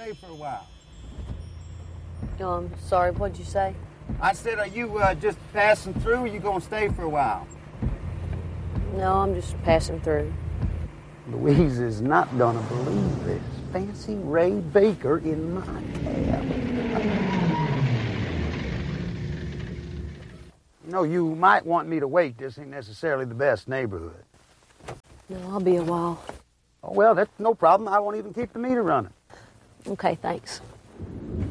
stay for a while? Sorry, what'd you say? I said, are you just passing through, or you going to stay for a while? No, I'm just passing through. Louise is not going to believe this. Fancy Ray Baker in my cab. No, you might want me to wait. This ain't necessarily the best neighborhood. No, I'll be a while. Oh, well, that's no problem. I won't even keep the meter running. Okay, thanks.